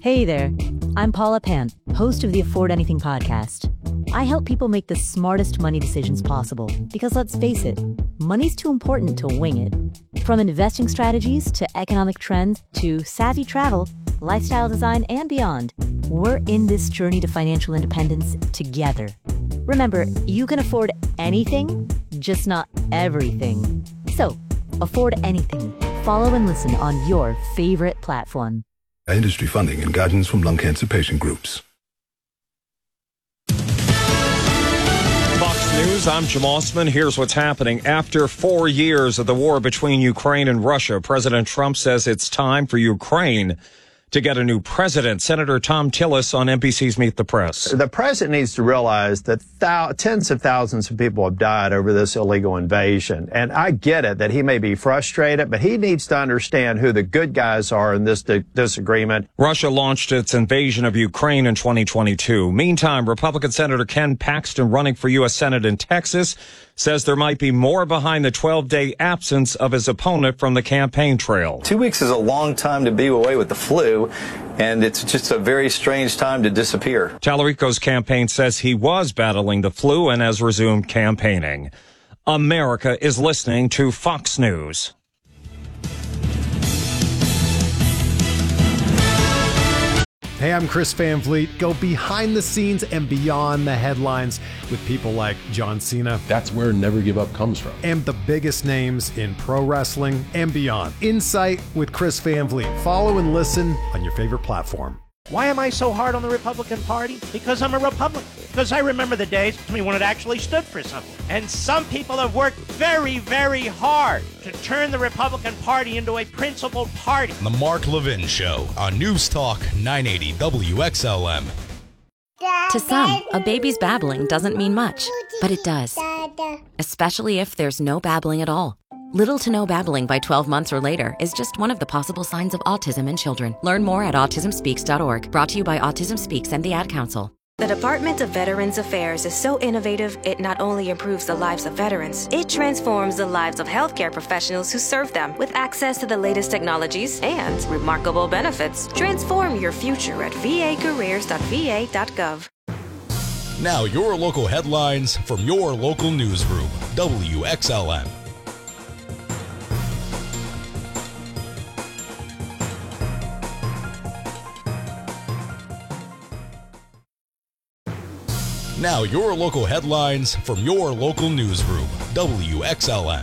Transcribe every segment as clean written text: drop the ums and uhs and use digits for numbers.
Hey there, I'm Paula Pant, host of the Afford Anything podcast. I help people make the smartest money decisions possible because let's face it, money's too important to wing it. From investing strategies to economic trends to savvy travel, lifestyle design, and beyond, we're in this journey to financial independence together. Remember, you can afford anything, just not everything. So, afford anything. Follow and listen on your favorite platform. Industry funding and guidance from lung cancer patient groups. Fox News, I'm Jim Osman. Here's what's happening. After 4 years of the war between Ukraine and Russia, President Trump says it's time for Ukraine to get a new president. Senator Thom Tillis on NBC's Meet the Press. The president needs to realize that tens of thousands of people have died over this illegal invasion. And I get it that he may be frustrated, but he needs to understand who the good guys are in this disagreement. Russia launched its invasion of Ukraine in 2022. Meantime, Republican Senator Ken Paxton, running for U.S. Senate in Texas, says there might be more behind the 12-day absence of his opponent from the campaign trail. 2 weeks is a long time to be away with the flu, and it's just a very strange time to disappear. Tallarico's campaign says he was battling the flu and has resumed campaigning. America is listening to Fox News. Hey, I'm Chris Van Vliet. Go behind the scenes and beyond the headlines with people like John Cena. That's where Never Give Up comes from. And the biggest names in pro wrestling and beyond. Insight with Chris Van Vliet. Follow and listen on your favorite platform. Why am I so hard on the Republican Party? Because I'm a Republican. Because I remember the days when it actually stood for something. And some people have worked very, very hard to turn the Republican Party into a principled party. The Mark Levin Show on News Talk 980 WXLM. To some, a baby's babbling doesn't mean much, but it does. Especially if there's no babbling at all. Little to no babbling by 12 months or later is just one of the possible signs of autism in children. Learn more at autismspeaks.org. Brought to you by Autism Speaks and the Ad Council. The Department of Veterans Affairs is so innovative, it not only improves the lives of veterans, it transforms the lives of healthcare professionals who serve them with access to the latest technologies and remarkable benefits. Transform your future at vacareers.va.gov. Now your local headlines from your local newsroom, WXLM. Now your local headlines from your local newsroom, WXLM.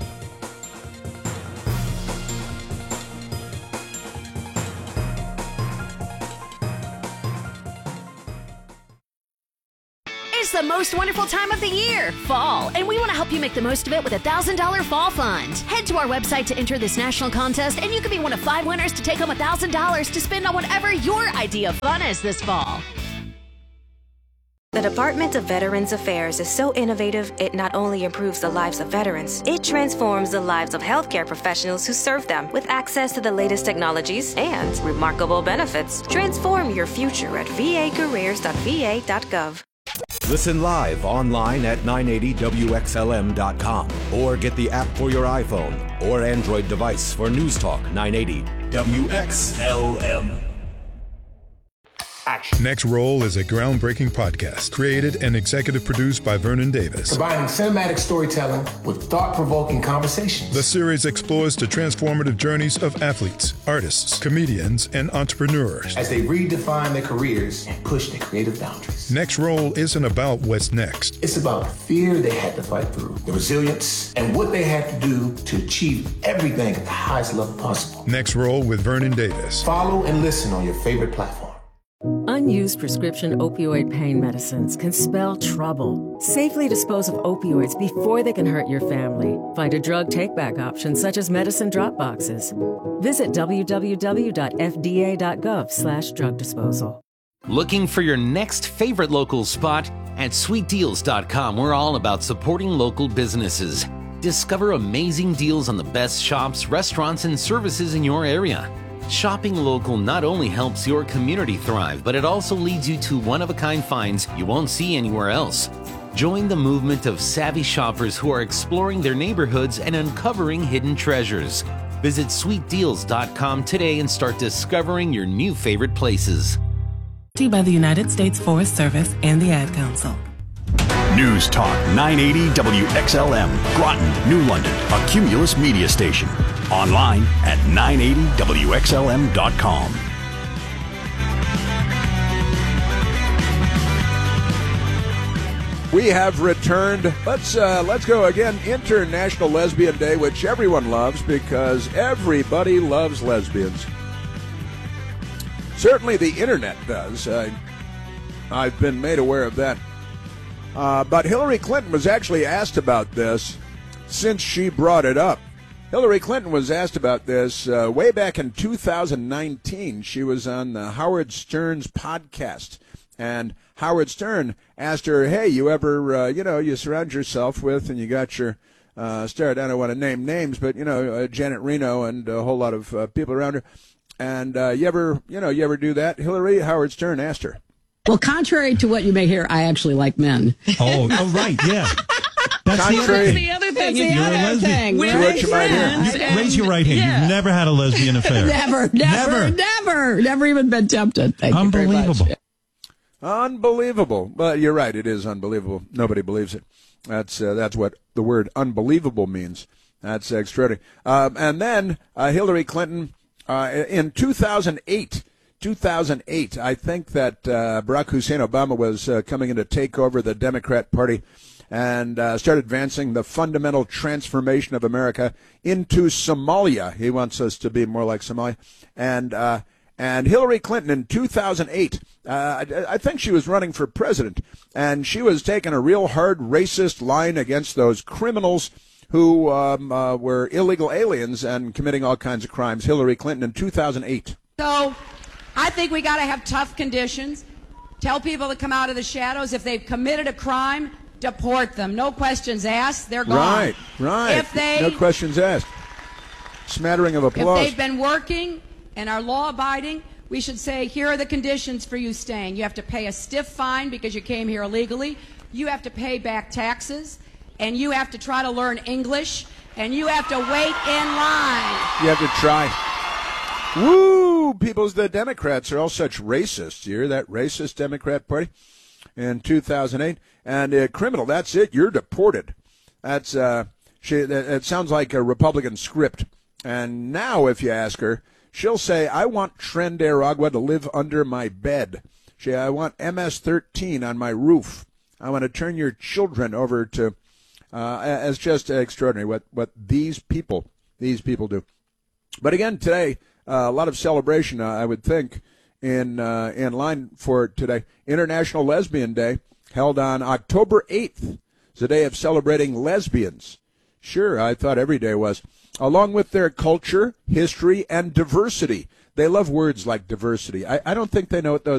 It's the most wonderful time of the year, fall, and we want to help you make the most of it with a $1,000 fall fund. Head to our website to enter this national contest, and you could be one of 5 winners to take home $1,000 to spend on whatever your idea of fun is this fall. The Department of Veterans Affairs is so innovative, it not only improves the lives of veterans, it transforms the lives of healthcare professionals who serve them with access to the latest technologies and remarkable benefits. Transform your future at vacareers.va.gov. Listen live online at 980WXLM.com or get the app for your iPhone or Android device for News Talk 980 WXLM. Action. Next Roll is a groundbreaking podcast created and executive produced by Vernon Davis. Combining cinematic storytelling with thought-provoking conversations. The series explores the transformative journeys of athletes, artists, comedians, and entrepreneurs as they redefine their careers and push their creative boundaries. Next Roll isn't about what's next. It's about the fear they had to fight through, the resilience, and what they had to do to achieve everything at the highest level possible. Next Roll with Vernon Davis. Follow and listen on your favorite platform. Unused prescription opioid pain medicines can spell trouble. Safely dispose of opioids before they can hurt your family. Find a drug take-back option such as medicine drop boxes. Visit www.fda.gov/drug disposal. Looking for your next favorite local spot? At sweetdeals.com, we're all about supporting local businesses. Discover amazing deals on the best shops, restaurants, and services in your area. Shopping local not only helps your community thrive, but it also leads you to one-of-a-kind finds you won't see anywhere else. Join the movement of savvy shoppers who are exploring their neighborhoods and uncovering hidden treasures. Visit sweetdeals.com today and start discovering your new favorite places. To you by the United States Forest Service and the Ad Council. News Talk 980 WXLM, Groton, New London, a Cumulus media station. Online at 980WXLM.com. We have returned. Let's go again. International Lesbian Day, which everyone loves because everybody loves lesbians. Certainly the internet does. I've been made aware of that. But Hillary Clinton was actually asked about this since she brought it up. Hillary Clinton was asked about this way back in 2019. She was on Howard Stern's podcast, and Howard Stern asked her, hey, you ever, you surround yourself with, and you got your start, I don't want to name names, but, Janet Reno and a whole lot of people around her. And you ever do that? Hillary, Howard Stern asked her. Well, contrary to what you may hear, I actually like men. Oh, right, yeah. That's the other thing. You're a lesbian. Raise your right hand. Yeah. You've never had a lesbian affair. Never even been tempted. Thank Unbelievable. You very much. Unbelievable. But you're right. It is unbelievable. Nobody believes it. That's what the word unbelievable means. That's extraordinary. And then Hillary Clinton in 2008, I think that Barack Hussein Obama was coming in to take over the Democrat Party and start advancing the fundamental transformation of America into Somalia. He wants us to be more like Somalia. And Hillary Clinton in 2008, I think she was running for president, and she was taking a real hard racist line against those criminals who were illegal aliens and committing all kinds of crimes. Hillary Clinton in 2008. So I think we got to have tough conditions. Tell people to come out of the shadows. If they've committed a crime, deport them. No questions asked. They're gone. Right. No questions asked. Smattering of applause. If they've been working and are law-abiding, we should say, here are the conditions for you staying. You have to pay a stiff fine because you came here illegally. You have to pay back taxes. And you have to try to learn English. And you have to wait in line. You have to try. Woo! The Democrats are all such racists. You hear that racist Democrat Party in 2008? And criminal, that's it. You're deported. That's it sounds like a Republican script. And now, if you ask her, she'll say, I want Tren de Aragua to live under my bed. I want MS-13 on my roof. I want to turn your children over to... it's just extraordinary what these people do. But again, today, a lot of celebration, I would think, in line for today. International Lesbian Day, held on October 8th. It's a day of celebrating lesbians. Sure, I thought every day was. Along with their culture, history, and diversity. They love words like diversity. I don't think they know what those